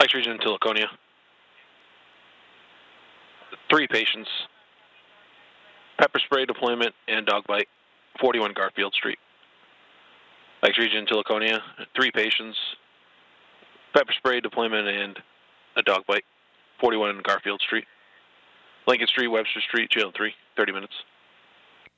X region to Laconia. 3 patients. Pepper spray deployment and dog bite. 41 Garfield Street. X region to Laconia. 3 patients. Pepper spray deployment and a dog bite. 41 Garfield Street. Lincoln Street, Webster Street, jail 3. 30 minutes.